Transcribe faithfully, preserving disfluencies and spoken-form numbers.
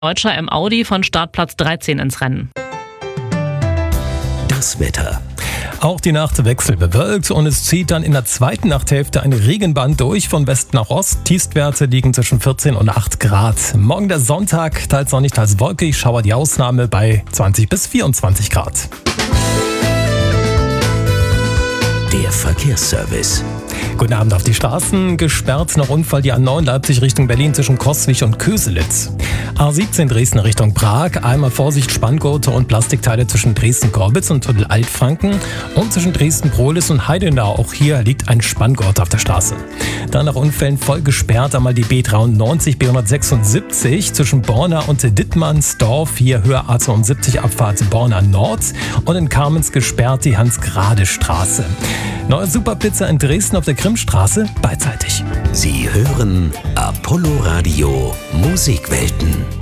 Deutscher im Audi von Startplatz dreizehn ins Rennen. Das Wetter. Auch die Nacht wechselbewölkt und es zieht dann in der zweiten Nachthälfte eine Regenbahn durch von West nach Ost. Tiefstwerte liegen zwischen vierzehn und acht Grad. Morgen der Sonntag, teils sonnig, teils wolkig, Schauer die Ausnahme bei zwanzig bis vierundzwanzig Grad. Der Verkehrsservice. Guten Abend auf die Straßen. Gesperrt nach Unfall die A neun Leipzig Richtung Berlin zwischen Coswig und Köselitz. A siebzehn Dresden Richtung Prag. Einmal Vorsicht Spanngurte und Plastikteile zwischen Dresden-Korbitz und Tunnel Altfranken. Und zwischen Dresden-Prohlis und Heidenau. Auch hier liegt ein Spanngurt auf der Straße. Dann nach Unfällen voll gesperrt. Einmal die B dreiundneunzig, B hundertsechsundsiebzig zwischen Borna und Dittmannsdorf. Hier Höhe A zweiundsiebzig Abfahrt Borna Nord. Und in Kamenz gesperrt die Hans-Grade-Straße. Neue Superpizza in Dresden auf der Krimstraße beidseitig. Sie hören Apollo Radio Musikwelten.